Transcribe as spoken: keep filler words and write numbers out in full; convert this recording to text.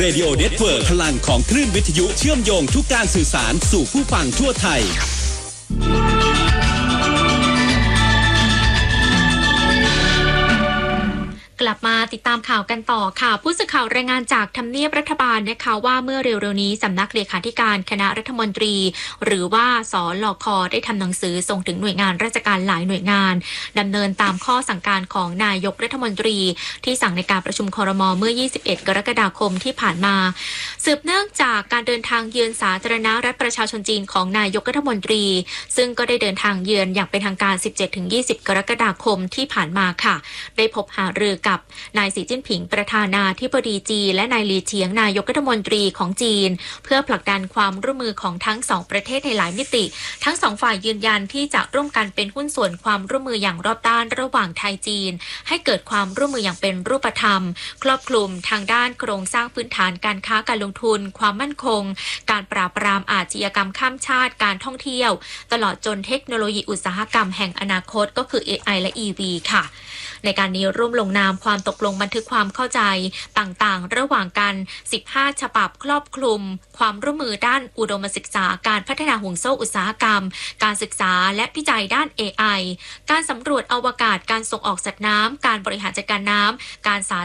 Radio Network พลังของคลื่นวิทยุเชื่อมโยงทุกการสื่อสารสู่ผู้ฟังทั่วไทยกลับมาติดตามข่าวกันต่อค่ะผู้สื่อข่าวรายงานจากทำเนียบรัฐบาลนะคะว่าเมื่อเร็วๆนี้สำนักเลขาธิการคณะรัฐมนตรีหรือว่าสลค.ได้ทำหนังสือส่งถึงหน่วยงานราชการหลายหน่วยงานดำเนินตามข้อสั่งการของนายกรัฐมนตรีที่สั่งในการประชุมครม.เมื่อยี่สิบเอ็ดกรกฎาคมที่ผ่านมาสืบเนื่องจากการเดินทางเยือนสาธารณรัฐประชาชนจีนของนายกรัฐมนตรีซึ่งก็ได้เดินทางเยือนอย่างเป็นทางการ สิบเจ็ดถึงยี่สิบ กรกฎาคมที่ผ่านมาค่ะได้พบหารือกับนายสีจิ้นผิงประธานาธิบดีจีนและนายหลีเฉียงนายกรัฐมนตรีของจีนเพื่อผลักดันความร่วมมือของทั้งสองประเทศในหลายมิติทั้งสองฝ่ายยืนยันที่จะร่วมกันเป็นหุ้นส่วนความร่วมมืออย่างรอบด้านระหว่างไทยจีนให้เกิดความร่วมมืออย่างเป็นรูปธรรมครอบคลุมทางด้านโครงสร้างพื้นฐานการค้าการลงทุนความมั่นคงการปราบปรามอาชญากรรมข้ามชาติการท่องเที่ยวตลอดจนเทคโนโลยีอุตสาหกรรมแห่งอนาคตก็คือ เอ ไอ และ อี วี ค่ะในการนี้ร่วมลงนามความตกลงบันทึกความเข้าใจต่างๆระหว่างกันสิบห้าฉบับครอบคลุมความร่วมมือด้านอุดมศึกษาการพัฒนาห่วงโซ่อุตสาหกรรมการศึกษาและวิจัยด้าน เอ ไอ การสำรวจอวกาศการส่งออกสัตว์น้ำการบริหารจัดการน้ำการสา